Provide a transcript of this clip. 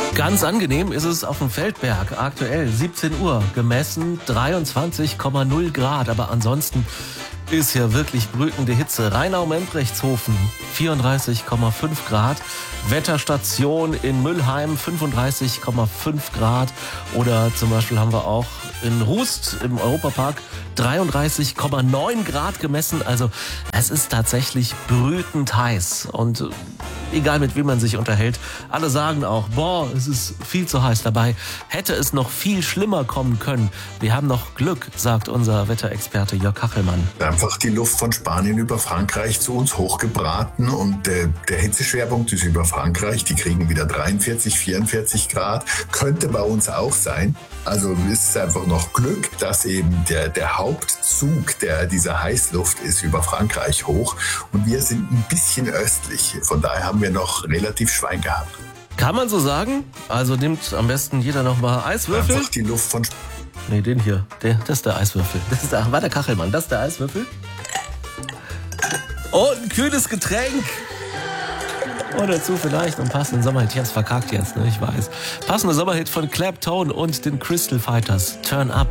Ganz angenehm ist es auf dem Feldberg. Aktuell 17 Uhr, gemessen 23,0 Grad. Aber ansonsten ist ja wirklich brütende Hitze. Rheinau-Membrechtshofen 34,5 Grad. Wetterstation in Müllheim 35,5 Grad. Oder zum Beispiel haben wir auch in Rust im Europapark 33,9 Grad gemessen. Also es ist tatsächlich brütend heiß. Und egal mit wem man sich unterhält, alle sagen auch, boah, es ist viel zu heiß. Dabei hätte es noch viel schlimmer kommen können. Wir haben noch Glück, sagt unser Wetterexperte Jörg Kachelmann. Einfach die Luft von Spanien über Frankreich zu uns hochgebraten und der Hitzeschwerpunkt ist über Frankreich. Die kriegen wieder 43, 44 Grad. Könnte bei uns auch sein. Also ist es einfach noch Glück, dass eben der Hauptzug dieser Heißluft ist über Frankreich hoch und wir sind ein bisschen östlich. Von daher haben wir noch relativ Schwein gehabt. Kann man so sagen? Also nimmt am besten jeder nochmal Eiswürfel. Einfach die Luft von... Nee, den hier. Das ist der Eiswürfel. War der Kachelmann. Das ist der Eiswürfel. Und ein kühles Getränk. Und dazu vielleicht einen passenden Sommerhit. Ich hab's verkackt jetzt, ne? Ich weiß. Passender Sommerhit von Claptone und den Crystal Fighters. Turn Up.